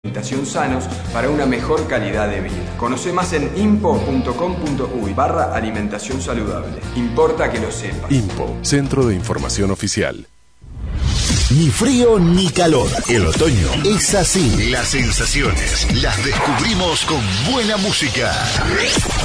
alimentación sanos para una mejor calidad de vida. Conoce más en impo.com.uy/alimentación saludable. Importa que lo sepas. IMPO, Centro de Información Oficial. Ni frío ni calor. El otoño es así. Las sensaciones las descubrimos con buena música.